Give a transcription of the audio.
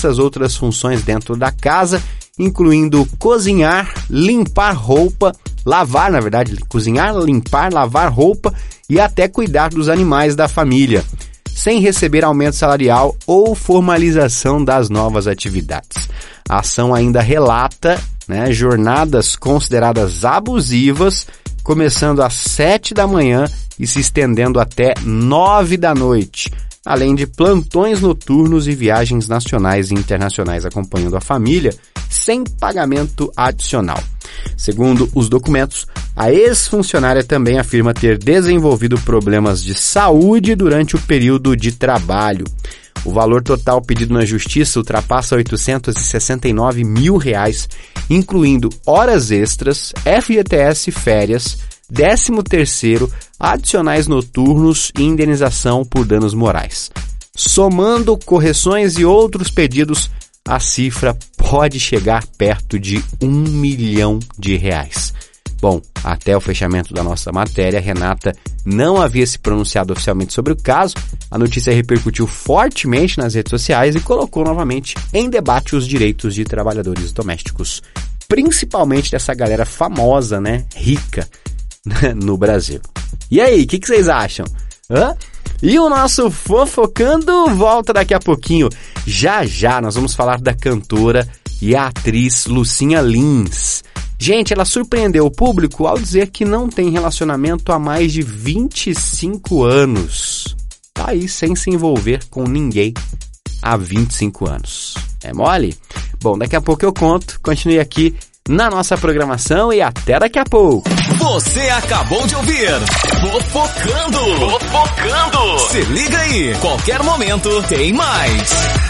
diversas outras funções dentro da casa, incluindo cozinhar, limpar roupa, cozinhar, limpar, lavar roupa e até cuidar dos animais da família, sem receber aumento salarial ou formalização das novas atividades. A ação ainda relata, jornadas consideradas abusivas, começando às 7 da manhã e se estendendo até 9 da noite, além de plantões noturnos e viagens nacionais e internacionais acompanhando a família, sem pagamento adicional. Segundo os documentos, a ex-funcionária também afirma ter desenvolvido problemas de saúde durante o período de trabalho. O valor total pedido na justiça ultrapassa R$ 869 mil, incluindo horas extras, FGTS férias, 13º, adicionais noturnos e indenização por danos morais. Somando correções e outros pedidos, a cifra pode chegar perto de R$ 1 milhão. Bom, até o fechamento da nossa matéria, Renata não havia se pronunciado oficialmente sobre o caso. A notícia repercutiu fortemente nas redes sociais e colocou novamente em debate os direitos de trabalhadores domésticos, principalmente dessa galera famosa, rica, no Brasil. E aí, o que vocês acham? E o nosso Fofocando volta daqui a pouquinho. Já nós vamos falar da cantora e a atriz Lucinha Lins. Gente, ela surpreendeu o público ao dizer que não tem relacionamento há mais de 25 anos. Tá aí sem se envolver com ninguém há 25 anos. É mole? Bom, daqui a pouco eu conto. Continue aqui na nossa programação e até daqui a pouco. Você acabou de ouvir Fofocando. Se liga aí, qualquer momento tem mais.